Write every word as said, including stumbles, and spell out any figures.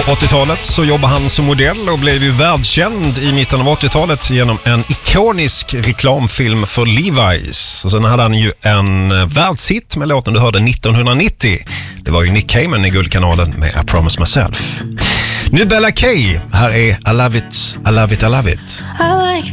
åttiotalet så jobbade han som modell och blev ju världskänd i mitten av åttiotalet genom en ikonisk reklamfilm för Levi's. Och sen hade han ju en världshit med låten du hörde nittonhundranittio. Det var ju Nick Cayman i Guldkanalen med I Promise Myself. Nu Bella K, här är I Love It, I Love It, I Love It. I like